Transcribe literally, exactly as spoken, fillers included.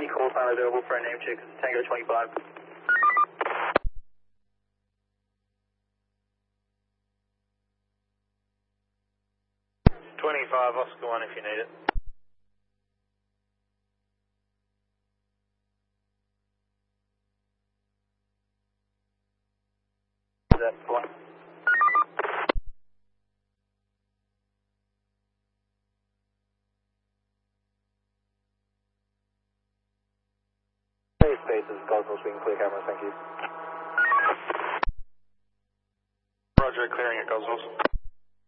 Any call sign available for a name check? Tango twenty-five. twenty-five, Oscar one if you need it. Is that one? Hey, spaces, Goswell speaking, clear cameras, thank you. Roger, clearing at Goswell's.